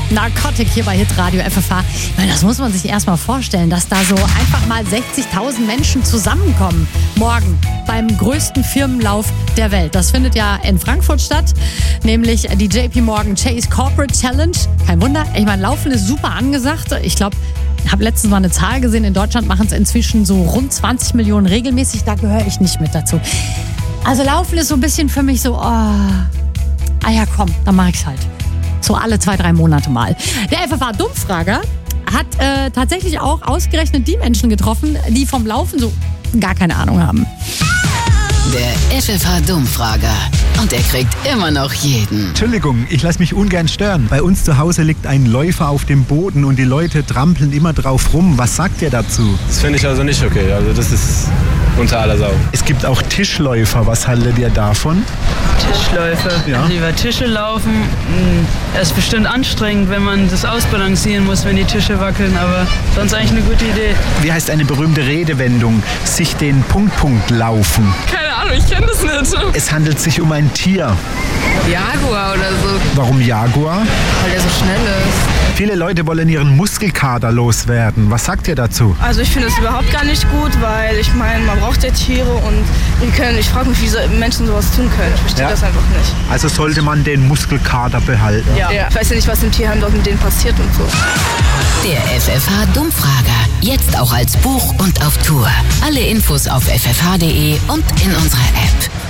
Narcotic hier bei Hitradio FFH. Ich meine, das muss man sich erstmal vorstellen, dass da so einfach mal 60.000 Menschen zusammenkommen. Morgen beim größten Firmenlauf der Welt. Das findet ja in Frankfurt statt, nämlich die JP Morgan Chase Corporate Challenge. Kein Wunder, ich meine, Laufen ist super angesagt. Ich glaube, ich habe letztens mal eine Zahl gesehen, in Deutschland machen es inzwischen so rund 20 Millionen regelmäßig. Da gehöre ich nicht mit dazu. Also Laufen ist so ein bisschen für mich so, ja komm, dann mache ich es halt. So alle 2-3 Monate mal. Der FFH-Dummfrager hat tatsächlich auch ausgerechnet die Menschen getroffen, die vom Laufen so gar keine Ahnung haben. Der FFH-Dummfrager. Und er kriegt immer noch jeden. Entschuldigung, ich lasse mich ungern stören. Bei uns zu Hause liegt ein Läufer auf dem Boden und die Leute trampeln immer drauf rum. Was sagt ihr dazu? Das finde ich also nicht okay. Also das ist unter aller Sau. Es gibt auch Tischläufer. Was haltet ihr davon? Tischläufer. Ja. Lieber Tische laufen. Es ist bestimmt anstrengend, wenn man das ausbalancieren muss, wenn die Tische wackeln, aber sonst eigentlich eine gute Idee. Wie heißt eine berühmte Redewendung? Sich den Punkt laufen. Keine Ahnung, ich kenne das nicht. Es handelt sich um ein Tier. Jaguar oder so, Warum Jaguar? weil der so schnell ist. Viele Leute wollen ihren Muskelkater loswerden. Was sagt ihr dazu? Also ich finde es überhaupt gar nicht gut, weil ich meine, man braucht ja Tiere und ich frage mich, wie so Menschen sowas tun können. Ich verstehe das einfach nicht. Also sollte man den Muskelkater behalten. Ja. Ich weiß ja nicht, was im Tierheim dort mit denen passiert und so. Der FFH-Dummfrager. Jetzt auch als Buch und auf Tour. Alle Infos auf ffh.de und in unserer App.